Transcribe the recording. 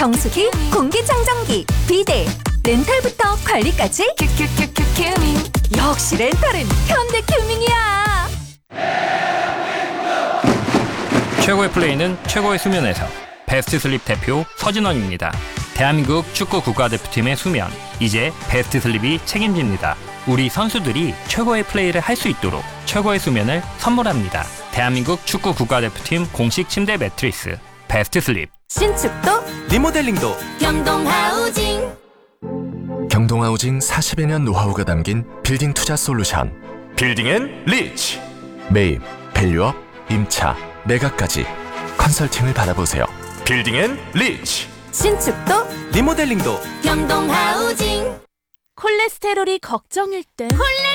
정수기, 공기청정기, 비데, 렌탈부터 관리까지 큐큐큐큐 큐밍. 역시 렌탈은 현대 큐밍이야. 최고의 플레이는 최고의 수면에서. 베스트 슬립 대표 서진원입니다. 대한민국 축구 국가대표팀의 수면, 이제 베스트 슬립이 책임집니다. 우리 선수들이 최고의 플레이를 할 수 있도록 최고의 수면을 선물합니다. 대한민국 축구 국가대표팀 공식 침대 매트리스 베스트 슬립. 신축도 리모델링도 경동하우징. 경동하우징 40여 년 노하우가 담긴 빌딩 투자 솔루션. 빌딩앤리치. 매입, 밸류업, 임차, 매각까지 컨설팅을 받아보세요. 빌딩앤리치. 신축도 리모델링도 경동하우징. 콜레스테롤이 걱정일 땐